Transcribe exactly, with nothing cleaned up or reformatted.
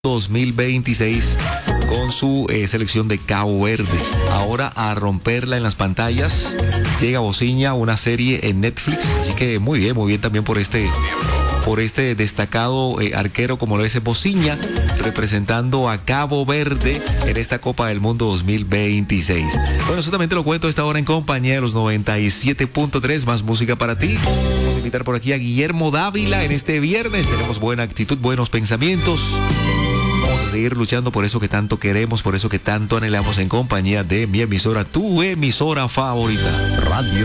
dos mil veintiséis con su eh, selección de Cabo Verde. Ahora a romperla en las pantallas llega Bociña, una serie en Netflix, así que muy bien, muy bien también por este por este destacado eh, arquero como lo es Bociña, representando a Cabo Verde en esta Copa del Mundo dos mil veintiséis. Bueno, eso también te lo cuento a esta hora en compañía de los noventa y siete punto tres, más música para ti. Vamos a invitar por aquí a Guillermo Dávila en este viernes. Tenemos buena actitud, buenos pensamientos. Vamos a seguir luchando por eso que tanto queremos, por eso que tanto anhelamos en compañía de mi emisora, tu emisora favorita, Radio